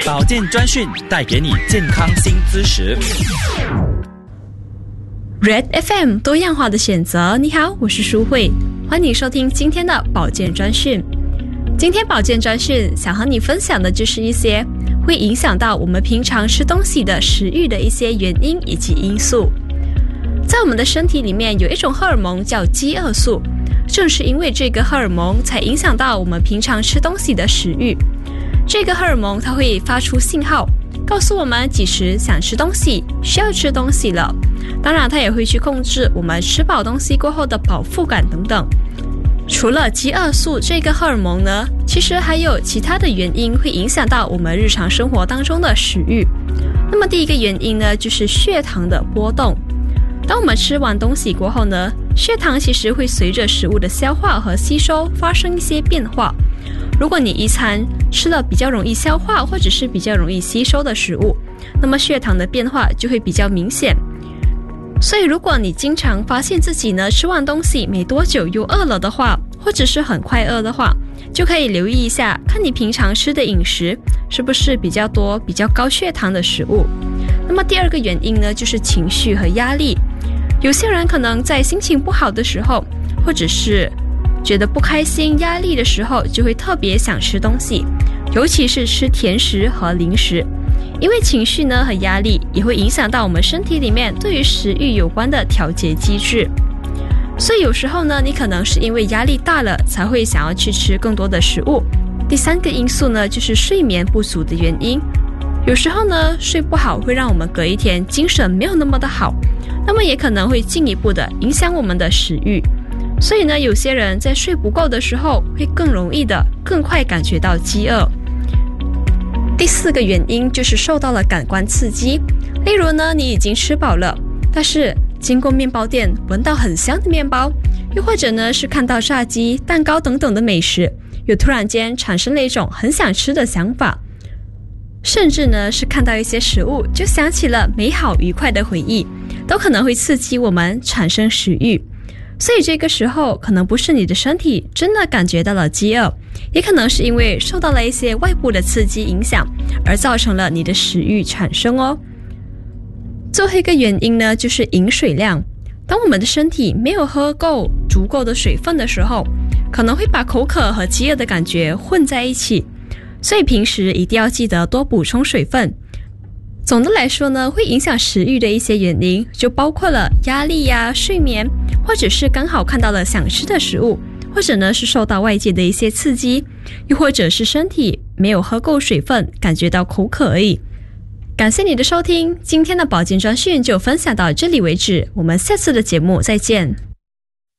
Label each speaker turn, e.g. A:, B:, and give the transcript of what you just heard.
A: 保健专讯带给你健康新知识。
B: Red FM 多样化的选择。你好，我是舒慧，欢迎收听今天的保健专讯。今天保健专讯想和你分享的就是一些会影响到我们平常吃东西的食欲的一些原因以及因素。在我们的身体里面有一种荷尔蒙叫饥饿素，正是因为这个荷尔蒙才影响到我们平常吃东西的食欲。这个荷尔蒙它会发出信号，告诉我们几时想吃东西，需要吃东西了。当然它也会去控制我们吃饱东西过后的饱腹感等等。除了饥饿素这个荷尔蒙呢，其实还有其他的原因会影响到我们日常生活当中的食欲。那么第一个原因呢，就是血糖的波动。当我们吃完东西过后呢，血糖其实会随着食物的消化和吸收发生一些变化。如果你一餐吃了比较容易消化或者是比较容易吸收的食物，那么血糖的变化就会比较明显。所以如果你经常发现自己呢吃完东西没多久又饿了的话，或者是很快饿的话，就可以留意一下，看你平常吃的饮食是不是比较多比较高血糖的食物。那么第二个原因呢，就是情绪和压力。有些人可能在心情不好的时候，或者是觉得不开心压力的时候，就会特别想吃东西，尤其是吃甜食和零食。因为情绪呢和压力也会影响到我们身体里面对于食欲有关的调节机制。所以有时候呢，你可能是因为压力大了才会想要去吃更多的食物。第三个因素呢，就是睡眠不足的原因。有时候呢，睡不好会让我们隔一天精神没有那么的好，那么也可能会进一步的影响我们的食欲。所以呢，有些人在睡不够的时候会更容易的更快感觉到饥饿。第四个原因就是受到了感官刺激。例如呢，你已经吃饱了，但是经过面包店闻到很香的面包，又或者呢是看到炸鸡、蛋糕等等的美食，又突然间产生了一种很想吃的想法。甚至呢是看到一些食物就想起了美好愉快的回忆，都可能会刺激我们产生食欲。所以这个时候可能不是你的身体真的感觉到了饥饿，也可能是因为受到了一些外部的刺激影响，而造成了你的食欲产生哦。最后一个原因呢，就是饮水量。当我们的身体没有喝够足够的水分的时候，可能会把口渴和饥饿的感觉混在一起，所以平时一定要记得多补充水分。总的来说呢，会影响食欲的一些原因就包括了压力呀、睡眠，或者是刚好看到了想吃的食物，或者呢是受到外界的一些刺激，又或者是身体没有喝够水分，感觉到口渴而已。感谢你的收听，今天的保健专讯就分享到这里为止，我们下次的节目再见。